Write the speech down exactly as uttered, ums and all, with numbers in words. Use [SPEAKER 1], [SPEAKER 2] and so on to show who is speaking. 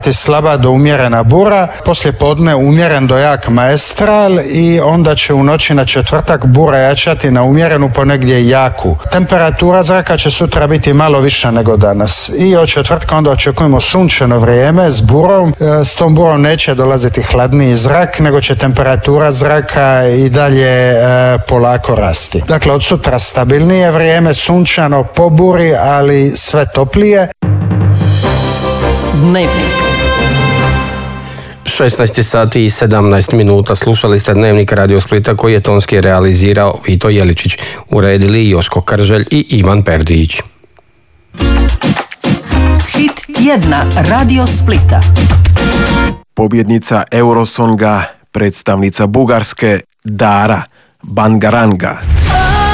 [SPEAKER 1] slaba do umjerena bura, poslije podne umjeren do jak maestral i onda će u noći na četvrtak bura jačati na umjerenu ponegdje jaku. Temperatura zraka će sutra biti malo više nego danas i od četvrtka onda očekujemo sunčano vrijeme s burom. S tom burom neće dolaziti hladniji zrak, nego će temperatura zraka i dalje e, polako rasti. Dakle, od sutra stabilnije vrijeme, sunčano po buri, ali sve toplije.
[SPEAKER 2] Dnevnik.
[SPEAKER 3] šesnaest sati i sedamnaest minuta. Slušali ste Dnevnik Radio Splita koji je tonski realizirao Vito Jeličić, uredili Joško Krželj i Ivan Perdić.
[SPEAKER 2] Hit tjedna Radio Splita.
[SPEAKER 4] Pobjednica Eurosonga, predstavnica Bugarske Dara Bangaranga.